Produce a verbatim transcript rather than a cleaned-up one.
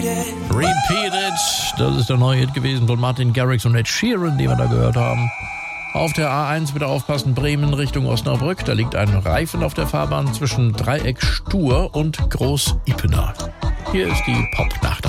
Repeat It, das ist der neue Hit gewesen von Martin Garrix und Ed Sheeran, den wir da gehört haben. Auf der A eins bitte aufpassen, Bremen Richtung Osnabrück. Da liegt ein Reifen auf der Fahrbahn zwischen Dreieck Stur und Groß Ippener. Hier ist die Popnacht.